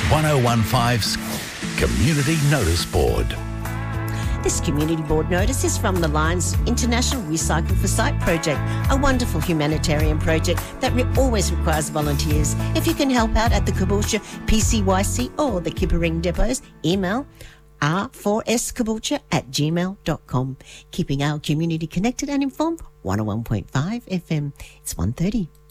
1015's Community Notice Board. This community board notice is from the Lions International Recycle for Site project, a wonderful humanitarian project that always requires volunteers. If you can help out at the Caboolture PCYC or the Kippering depots, email r4scaboolture@gmail.com. Keeping our community connected and informed, 101.5 FM. It's 1:30.